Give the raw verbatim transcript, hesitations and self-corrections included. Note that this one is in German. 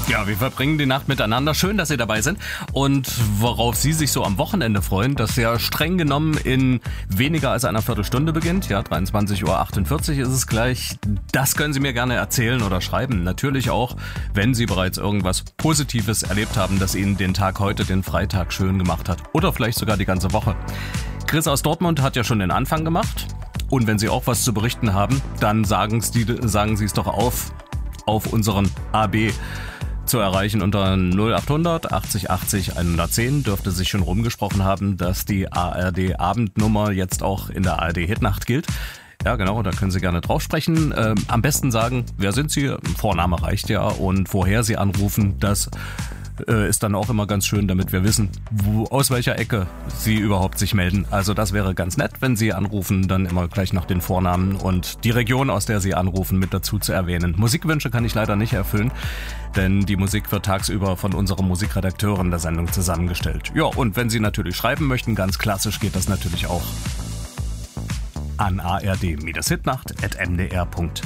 Ja, wir verbringen die Nacht miteinander. Schön, dass Sie dabei sind. Und worauf Sie sich so am Wochenende freuen, das ja streng genommen in weniger als einer Viertelstunde beginnt. Ja, dreiundzwanzig Uhr achtundvierzig ist es gleich. Das können Sie mir gerne erzählen oder schreiben. Natürlich auch, wenn Sie bereits irgendwas Positives erlebt haben, das Ihnen den Tag heute, den Freitag, schön gemacht hat. Oder vielleicht sogar die ganze Woche. Chris aus Dortmund hat ja schon den Anfang gemacht. Und wenn Sie auch was zu berichten haben, dann sagen Sie, sagen Sie es doch auf, auf unseren A B zu erreichen unter null achthundert achtzig achtzig hundertzehn. Dürfte sich schon rumgesprochen haben, dass die A R D-Abendnummer jetzt auch in der A R D-Hitnacht gilt. Ja, genau, da können Sie gerne drauf sprechen. Ähm, am besten sagen, wer sind Sie? Vorname reicht ja. Und woher Sie anrufen, das äh, ist dann auch immer ganz schön, damit wir wissen, wo, aus welcher Ecke Sie überhaupt sich melden. Also das wäre ganz nett, wenn Sie anrufen, dann immer gleich noch den Vornamen und die Region, aus der Sie anrufen, mit dazu zu erwähnen. Musikwünsche kann ich leider nicht erfüllen, denn die Musik wird tagsüber von unserem Musikredakteur in der Sendung zusammengestellt. Ja, und wenn Sie natürlich schreiben möchten, ganz klassisch geht das natürlich auch an a r d Bindestrich hitnacht at m d r punkt